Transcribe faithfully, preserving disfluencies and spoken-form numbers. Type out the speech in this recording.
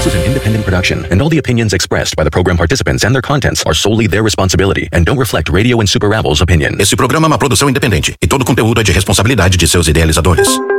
This is an independent production, and all the opinions expressed by the program participants and their contents are solely their responsibility and don't reflect Radio and Super Ravels' opinion. Esse programa é uma produção independente e todo conteúdo é de responsabilidade de seus idealizadores.